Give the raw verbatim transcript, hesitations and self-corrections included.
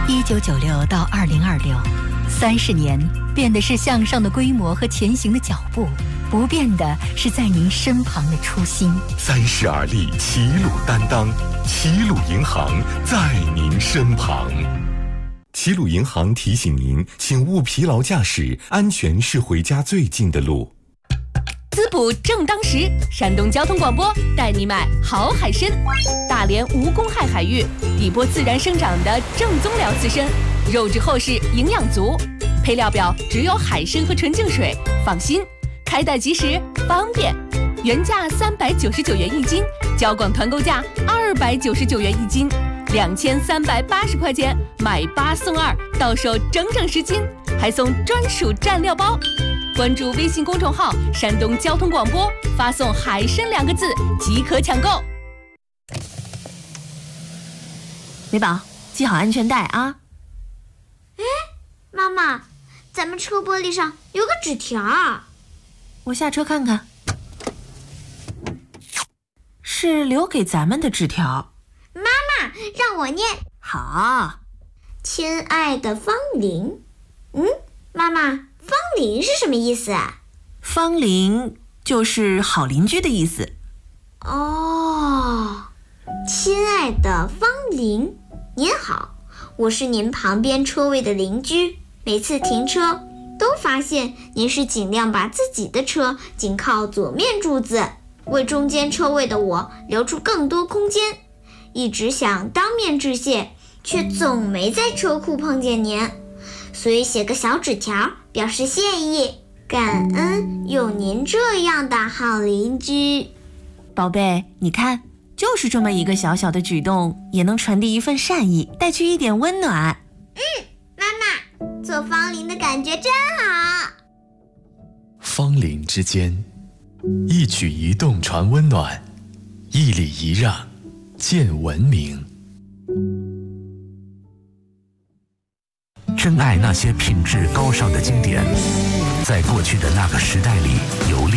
一九九六到二零二六，三十年，变的是向上的规模和前行的脚步，不变的是在您身旁的初心。 三十而立，齐鲁担当，齐鲁银行在您身旁。齐鲁银行提醒您，请勿疲劳驾驶，安全是回家最近的路。 滋补正当时，山东交通广播带你买好海参，大连无公害海域，底波自然生长的正宗辽刺参，肉质厚实，营养足，配料表只有海参和纯净水，放心，开袋即时，方便。原价三百九十九元一斤，交广团购价二百九十九元一斤，两千三百八十块钱买八送二，到手整整十斤，还送专属蘸料包。关注微信公众号“山东交通广播”，发送“海参”两个字即可抢购。 美宝，系好安全带啊！ 哎，妈妈，咱们车玻璃上有个纸条。 我下车看看。是留给咱们的纸条。 妈妈，让我念。 好。 亲爱的方玲。嗯，妈妈，方玲是什么意思啊？ 方玲就是好邻居的意思。 哦，亲爱的方玲，您好，我是您旁边车位的邻居，每次停车都发现您是尽量把自己的车紧靠左面柱子，为中间车位的我留出更多空间，一直想当面致谢，却总没在车库碰见您，所以写个小纸条表示谢意，感恩有您这样的好邻居。 宝贝，你看，就是这么一个小小的举动，也能传递一份善意，带去一点温暖。 嗯，妈妈，做方玲的感觉真好。 方邻之间，一举一动传温暖，一礼一让见文明。 珍爱那些品质高尚的经典，在过去的那个时代里游历。